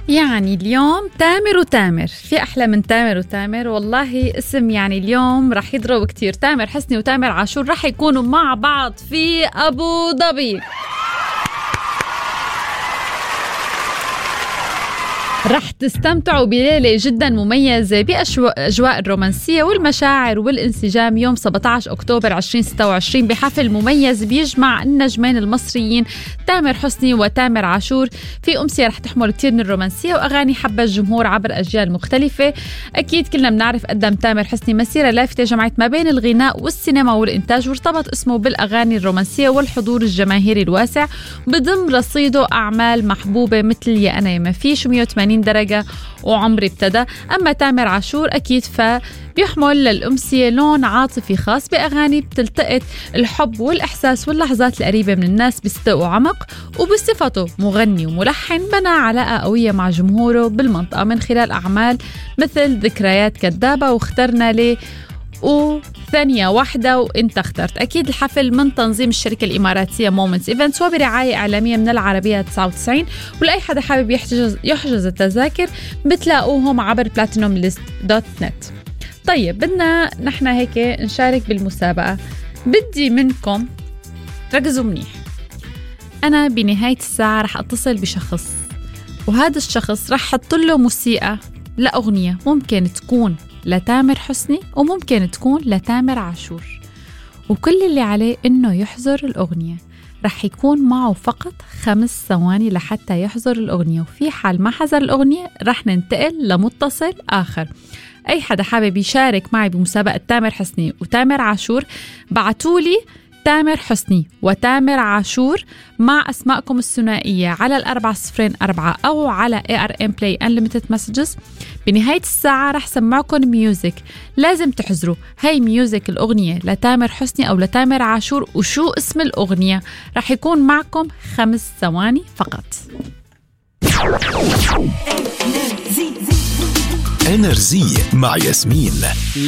يعني اليوم تامر وتامر، في أحلى من تامر وتامر؟ والله اسم يعني اليوم رح يضرب كتير. تامر حسني وتامر عاشور رح يكونوا مع بعض في أبو ظبي. رح تستمتعوا بليلة جدا مميزة بأجواء الرومانسية والمشاعر والانسجام يوم 17 أكتوبر 2026 بحفل مميز بيجمع النجمين المصريين تامر حسني وتامر عاشور في أمسية رح تحمل كتير من الرومانسية وأغاني حبة الجمهور عبر أجيال مختلفة. أكيد كلنا بنعرف قدم تامر حسني مسيرة لافتة جمعت ما بين الغناء والسينما والإنتاج، وارتبط اسمه بالأغاني الرومانسية والحضور الجماهيري الواسع، بضم رصيده أعمال محبوبة مثل يا أنا ما فيش 180 درجة وعمري ابتدى. أما تامر عاشور أكيد فبيحمل للأمسية لون عاطفي خاص بأغاني بتلتقط الحب والإحساس واللحظات القريبة من الناس بصدق وعمق، وبصفته مغني وملحن بنى علاقة قوية مع جمهوره بالمنطقة من خلال أعمال مثل ذكريات كذابة واخترنا ليه وثانية واحدة وانت اخترت. أكيد الحفل من تنظيم الشركة الإماراتية مومنتس إيفنتس وبرعاية إعلامية من العربية 99، ولأي حدا حابب يحجز التذاكر بتلاقوهم عبر platinumlist.net. طيب بدنا نحن هيك نشارك بالمسابقة. بدي منكم ركزوا منيح. أنا بنهاية الساعة رح أتصل بشخص، وهذا الشخص رح حط له موسيقى لأغنية ممكن تكون لتامر حسني وممكن تكون لتامر عاشور، وكل اللي عليه إنه يحضر الأغنية. رح يكون معه فقط 5 ثواني لحتى يحضر الأغنية، وفي حال ما حضر الأغنية رح ننتقل لمتصل آخر. أي حدا حابب يشارك معي بمسابقة تامر حسني وتامر عاشور بعتولي تامر حسني وتامر عاشور مع أسماءكم الثنائية على 404 أو على ARM Play Unlimited Messages. بنهاية الساعة رح سمعكم ميوزك، لازم تحذروا هاي ميوزك الأغنية لتامر حسني أو لتامر عاشور وشو اسم الأغنية. رح يكون معكم 5 ثواني فقط. إنرزي مع ياسمين.